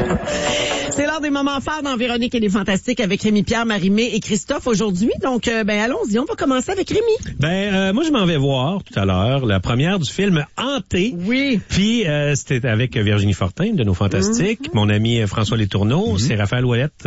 C'est l'heure des moments forts dans Véronique et les Fantastiques avec Rémi-Pierre, Marie-Mé et Christophe aujourd'hui. Donc, allons-y, on va commencer avec Rémi. Moi, je m'en vais voir tout à l'heure la première du film Hanté. Oui. Puis, c'était avec Virginie Fortin de nos Fantastiques, mon ami François Letourneau, c'est Raphaël Ouellette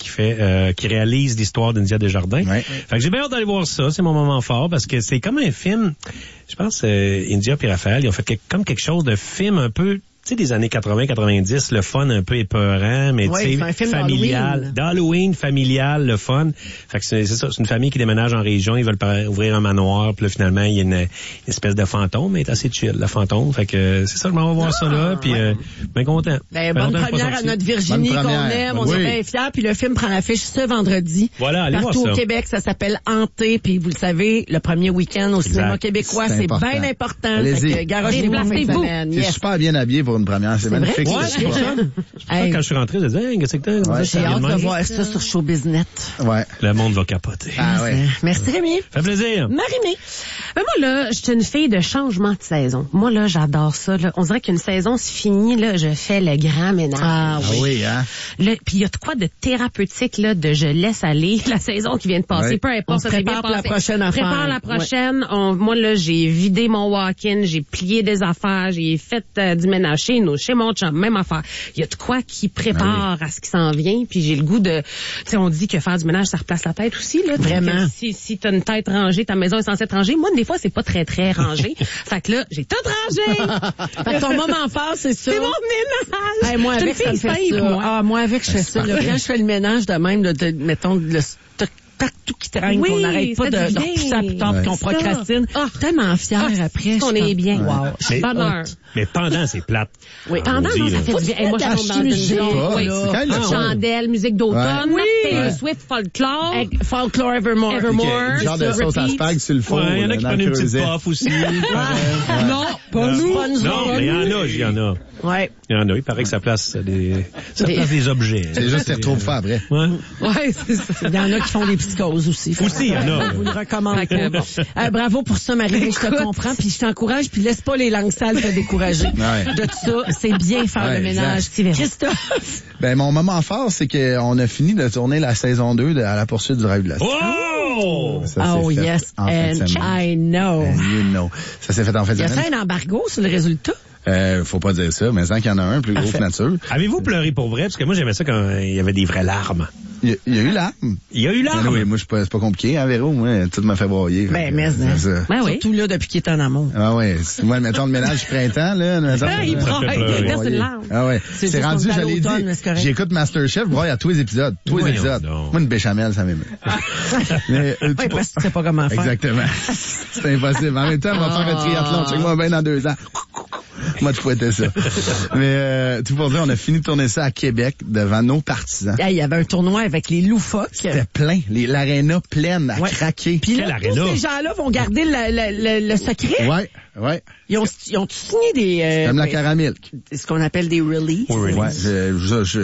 qui réalise l'histoire d'India Desjardins. Ouais. Fait que j'ai bien hâte d'aller voir ça, c'est mon moment fort parce que c'est comme un film, je pense India et Raphaël, ils ont fait comme quelque chose de film un peu tu sais, des années 80-90, le fun un peu épeurant, mais tu sais, familial. D'Halloween, familial, le fun. Fait que c'est ça, c'est une famille qui déménage en région, ils veulent ouvrir un manoir, puis là, finalement, il y a une espèce de fantôme, mais elle est assez chill, la fantôme. Fait que c'est ça, je m'en vais voir ça là, puis bien content. Bonne première à notre Virginie qu'on aime, on est bien fiers, puis le film prend l'affiche ce vendredi. Voilà, allez voir ça. Partout au Québec, ça s'appelle Hanté, puis vous le savez, le premier week-end au cinéma québécois, c'est bien important. Allez-y. Garagez-vous en fin de semaine. C'est super bien habillé pour une première, c'est magnifique. Quand je suis rentré, je disais, qu'est-ce que t'as? J'ai hâte de voir ça sur Showbiznet. Ouais. Le monde va capoter. Ah ouais. Merci Rémi. Ça fait plaisir. Marie-Mé. Moi, là, je suis une fille de changement de saison. Moi, là, j'adore ça. Là. On dirait qu'une saison se finit, là, je fais le grand ménage. Ah oui, hein? Puis il y a de quoi de thérapeutique, là, de je laisse aller la saison qui vient de passer. Peu importe, ça s'est bien passé. La prochaine affaire. Prépare la prochaine. Moi, là, j'ai vidé mon walk-in, j'ai plié des affaires, j'ai fait du ménage chez nous, chez mon chum, même affaire. Il y a de quoi qui prépare à ce qui s'en vient, puis j'ai le goût de... Tu sais, on dit que faire du ménage, ça replace la tête aussi, là. Vraiment. Si t'as une tête rangée, ta maison est censée être rangée. Moi, des fois, c'est pas très, très rangé. Fait que là, j'ai tout rangé. Fait que ton moment fort, c'est ça. C'est mon ménage. Moi, avec, ça me fait ça. Moi, avec, je fais ça. Là, quand je fais le ménage de même, mettons, le stock partout qui traîne, qu'on n'arrête pas de repousser à plus tard, qu'on procrastine. Tellement fière après. On est bien. Wow. Bonheur. Mais pendant, c'est plate. Oui, pendant, non, ça fait du bien. Moi, je tombe dans une zone. Chandelle, musique d'automne. Taylor Swift, folklore. Folklore Evermore. Genre de sauce à spag sur le fond. Il y en a qui prennent une petite puff aussi. Non, pas nous. Non, mais il y en a. Ouais. Il y en a. Il paraît que ça place des objets. C'est juste qu'ils retrouvent pas après. Ouais, c'est ça. Il y en a qui font des psychoses aussi. Aussi, il y en a. Je vous le recommande. Bravo pour ça, Marie. Je te comprends, puis je t'encourage, puis laisse pas les langues sales te décourager. De tout ça, c'est bien faire le ménage. Christophe? Mon moment fort, c'est qu'on a fini de tourner la saison 2 à la poursuite du rêve de la Cité. Oh! Yes, and I know. And you know. Ça s'est fait en fait de semaine. Y a ça un embargo sur le résultat? Faut pas dire ça, mais tant qu'il y en a un plus gros que nature. Avez-vous pleuré pour vrai? Parce que moi, j'aimais ça quand il y avait des vraies larmes. Il y a eu larmes. Il y a eu larmes? Oui, moi, c'est pas compliqué, hein, Véro? Moi, tout m'a fait broyer. Surtout là, depuis qu'il est en amour. Ah ouais. Moi, mettons le ménage du printemps, là. Il verse une larme. Ah ouais. C'est rendu, j'allais dire, j'écoute Masterchef, broye à tous les épisodes. Tous les épisodes. Moi, une béchamel, ça m'émeut. Mais, parce que tu sais pas comment faire. Exactement. C'est impossible. En même temps, on va faire un triathlon. Check-moi bien dans 2 ans. Moi, tu fouettais ça. Mais tout pour dire, on a fini de tourner ça à Québec devant nos partisans. Il y avait un tournoi avec les loufoques. C'était plein. L'aréna pleine à craquer. Puis là, tous ces gens-là vont garder le secret. Ouais. Ils ont signé des... comme la caramilk. Ce qu'on appelle des releases. Ouais.